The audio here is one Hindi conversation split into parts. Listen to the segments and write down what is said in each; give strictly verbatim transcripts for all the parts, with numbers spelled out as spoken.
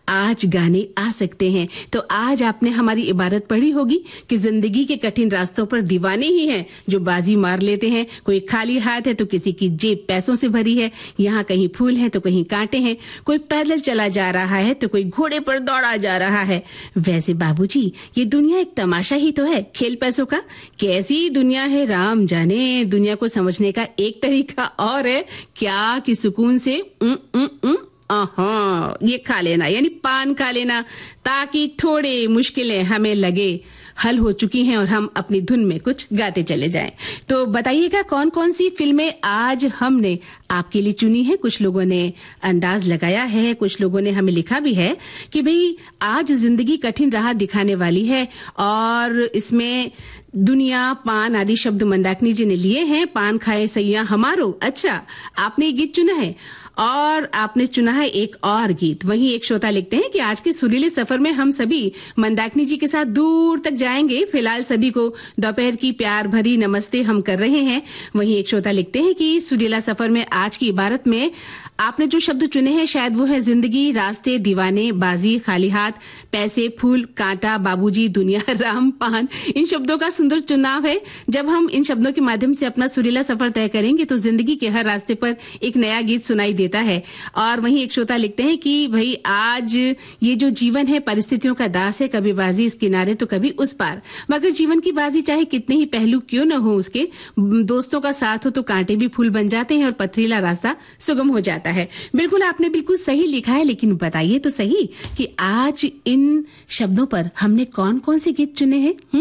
आज गाने आ सकते हैं। तो आज आपने हमारी इबारत पढ़ी होगी कि जिंदगी के कठिन रास्तों पर दीवाने ही हैं जो बाजी मार लेते हैं। कोई खाली हाथ है तो किसी की जेब पैसों से भरी है, यहाँ कहीं फूल है तो कहीं कांटे हैं, कोई पैदल चला जा रहा है तो कोई घोड़े पर दौड़ा जा रहा है। वैसे बाबूजी, ये दुनिया एक तमाशा ही तो है, खेल पैसों का। कैसी दुनिया है राम जाने। दुनिया को समझने का एक तरीका और है क्या कि सुकून से उम, उम, उम, आहा, ये खा लेना, यानी पान खा लेना, ताकि थोड़े मुश्किलें हमें लगे हल हो चुकी हैं और हम अपनी धुन में कुछ गाते चले जाएं। तो बताइएगा कौन कौन सी फिल्में आज हमने आपके लिए चुनी है। कुछ लोगों ने अंदाज लगाया है, कुछ लोगों ने हमें लिखा भी है कि भाई आज जिंदगी कठिन राह दिखाने वाली है और इसमें दुनिया, पान आदि शब्द मंदाकिनी जी ने लिए हैं। पान खाए सैया हमारो। अच्छा, आपने ये गीत चुना है और आपने चुना है एक और गीत। वहीं एक श्रोता लिखते हैं कि आज के सुरीले सफर में हम सभी मंदाकिनी जी के साथ दूर तक जाएंगे। फिलहाल सभी को दोपहर की प्यार भरी नमस्ते हम कर रहे हैं। वहीं एक श्रोता लिखते हैं कि सुरीला सफर में आज की इबारत में आपने जो शब्द चुने हैं शायद वो है जिंदगी, रास्ते, दीवाने, बाजी, खाली हाथ, पैसे, फूल, कांटा, बाबूजी, दुनिया, राम, पान। इन शब्दों का सुंदर चुनाव है। जब हम इन शब्दों के माध्यम से अपना सुरीला सफर तय करेंगे तो जिंदगी के हर रास्ते पर एक नया गीत सुनाई देता है। और वहीं एक श्रोता लिखते हैं कि भाई आज ये जो जीवन है परिस्थितियों का दास है, कभी बाजी इस किनारे तो कभी उस पार, मगर जीवन की बाजी चाहे कितने ही पहलू क्यों न हो, उसके दोस्तों का साथ हो तो कांटे भी फूल बन जाते हैं और पथरीला रास्ता सुगम हो जाता है। बिल्कुल आपने बिल्कुल सही लिखा है, लेकिन बताइए तो सही कि आज इन शब्दों पर हमने कौन कौन से गीत चुने हैं। हम्म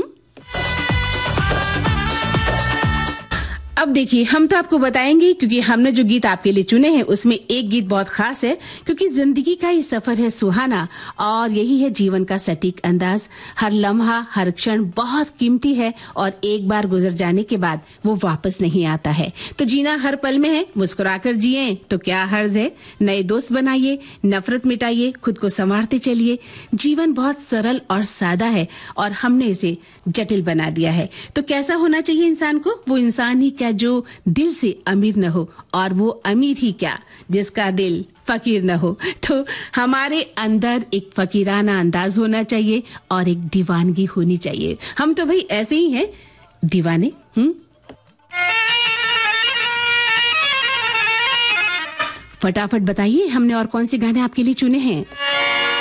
अब देखिए, हम तो आपको बताएंगे क्योंकि हमने जो गीत आपके लिए चुने हैं उसमें एक गीत बहुत खास है, क्योंकि जिंदगी का ये सफर है सुहाना और यही है जीवन का सटीक अंदाज। हर लम्हा, हर क्षण बहुत कीमती है और एक बार गुजर जाने के बाद वो वापस नहीं आता है। तो जीना हर पल में है, मुस्कुराकर जिए तो क्या हर्ज है। नए दोस्त बनाइए, नफरत मिटाइए, खुद को संवारते चलिए। जीवन बहुत सरल और सादा है और हमने इसे जटिल बना दिया है। तो कैसा होना चाहिए इंसान को? वो इंसान ही क्या जो दिल से अमीर न हो, और वो अमीर ही क्या जिसका दिल फकीर न हो। तो हमारे अंदर एक फकीराना अंदाज होना चाहिए और एक दीवानगी होनी चाहिए। हम तो भाई ऐसे ही हैं, दीवाने। हम्म फटाफट बताइए हमने और कौन से गाने आपके लिए चुने हैं।